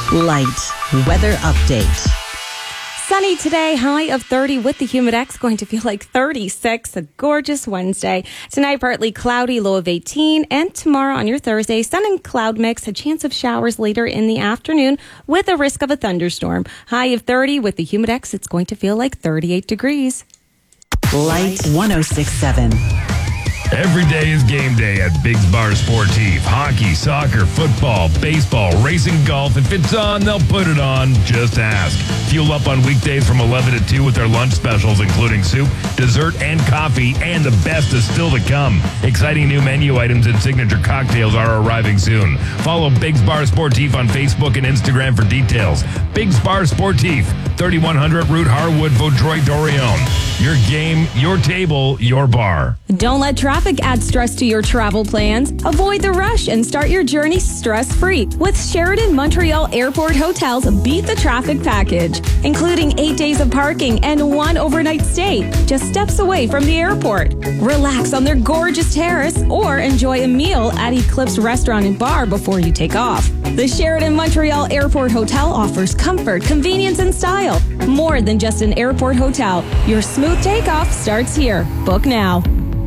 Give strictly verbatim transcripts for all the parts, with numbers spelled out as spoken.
Light weather update. Sunny today, high of thirty with the Humidex, going to feel like thirty-six, a gorgeous Wednesday. Tonight, partly cloudy, low of eighteen, and tomorrow on your Thursday, sun and cloud mix, a chance of showers later in the afternoon with a risk of a thunderstorm. High of thirty with the Humidex, it's going to feel like thirty-eight degrees. Light one oh six point seven. Every day is game day at Biggs Bar Sportif. Hockey, soccer, football, baseball, racing, golf. If it's on, they'll put it on. Just ask. Fuel up on weekdays from eleven to two with their lunch specials, including soup, dessert, and coffee, and the best is still to come. Exciting new menu items and signature cocktails are arriving soon. Follow Biggs Bar Sportif on Facebook and Instagram for details. Biggs Bar Sportif, thirty-one hundred Route Harwood, Vaudreuil-Dorion. Your game, your table, your bar. Don't let traffic add stress to your travel plans. Avoid the rush and start your journey stress-free with Sheraton Montreal Airport Hotels Beat the Traffic Package, including eight days of parking and one overnight stay, just steps away from the airport. Relax on their gorgeous terrace or enjoy a meal at Eclipse Restaurant and Bar before you take off. The Sheraton Montreal Airport Hotel offers comfort, convenience, and style. More than just an airport hotel. Your smooth takeoff starts here. Book now.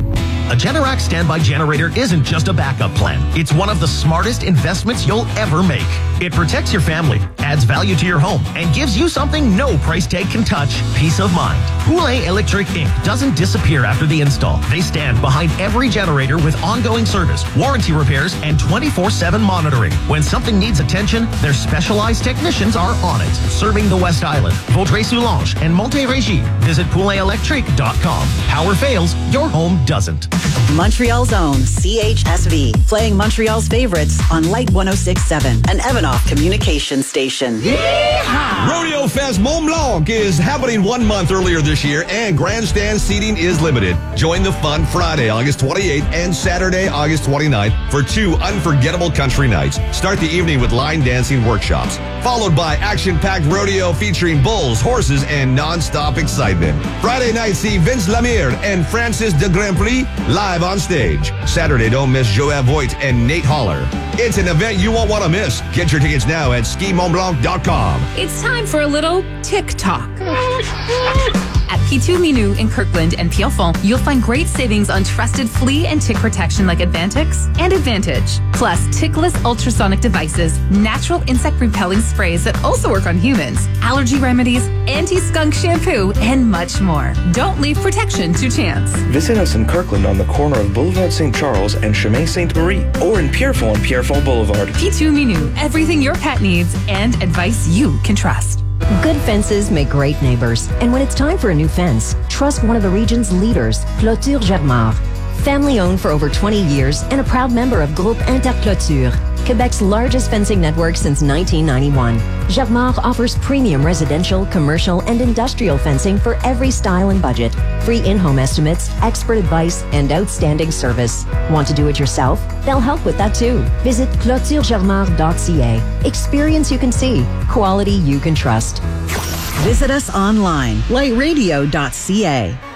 A Generac standby generator isn't just a backup plan. It's one of the smartest investments you'll ever make. It protects your family, adds value to your home, and gives you something no price tag can touch: peace of mind. Poulet Electric Incorporated doesn't disappear after the install. They stand behind every generator with ongoing service, warranty repairs, and twenty-four seven monitoring. When something needs attention, their specialized technicians are on it. Serving the West Island, Vaudreuil-Soulanges, and Montérégie. Visit poulet electric dot com. Power fails, your home doesn't. Montreal's own C H S V, playing Montreal's favorites on Light one oh six point seven, an Evanoff communication station. Yeehaw! Rodeo Fest Mont Blanc is happening one month earlier this year, and grandstand seating is limited. Join the fun Friday, August twenty-eighth, and Saturday, August twenty-ninth, for two unforgettable country nights. Start the evening with line dancing workshops, followed by action-packed rodeo featuring bulls, horses, and non-stop excitement. Friday night, see Vince Lemire and Francis de Grandprix live on stage. Saturday, don't miss Joab Voigt and Nate Holler. It's an event you won't want to miss. Get your tickets now at ski mont blanc dot com. It's time for a little TikTok. At P two Minou in Kirkland and Pierrefonds, you'll find great savings on trusted flea and tick protection like Advantix and Advantage. Plus, tickless ultrasonic devices, natural insect repelling sprays that also work on humans, allergy remedies, anti-skunk shampoo, and much more. Don't leave protection to chance. Visit us in Kirkland on the corner of Boulevard Saint Charles and Chemin Sainte Marie, or in Pierrefonds on Pierrefonds Boulevard. P two Minou, everything your pet needs and advice you can trust. Good fences make great neighbors. And when it's time for a new fence, trust one of the region's leaders, Clôture Germar. Family owned for over twenty years and a proud member of Groupe Interclôture, Quebec's largest fencing network since nineteen ninety-one. Germar offers premium residential, commercial, and industrial fencing for every style and budget. Free in-home estimates, expert advice, and outstanding service. Want to do it yourself? They'll help with that too. Visit clôture germar dot c a. Experience you can see. Quality you can trust. Visit us online, light radio dot c a.